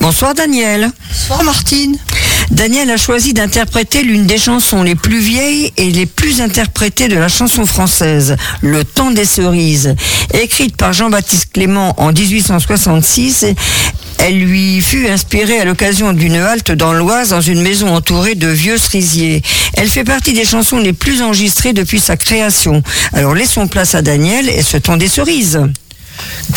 Bonsoir Daniel. Bonsoir Martine. Daniel a choisi d'interpréter l'une des chansons les plus vieilles et les plus interprétées de la chanson française, Le Temps des cerises. Écrite par Jean-Baptiste Clément en 1866, elle lui fut inspirée à l'occasion d'une halte dans l'Oise dans une maison entourée de vieux cerisiers. Elle fait partie des chansons les plus enregistrées depuis sa création. Alors laissons place à Daniel et Ce Temps des cerises.